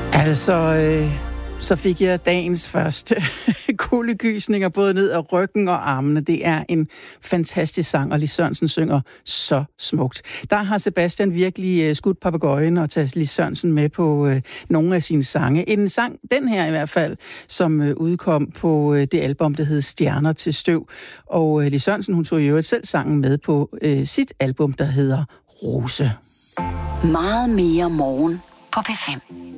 Så fik jeg dagens første kuldegysninger både ned ad ryggen og armene. Det er en fantastisk sang, og Lis Sørensen synger så smukt. Der har Sebastian virkelig skudt papegøjen og taget Lis Sørensen med på nogle af sine sange. En sang, den her i hvert fald, som udkom på det album, der hed Stjerner til støv. Og Lis Sørensen, hun tog i øvrigt selv sangen med på sit album, der hedder Rose. Meget mere morgen på P5.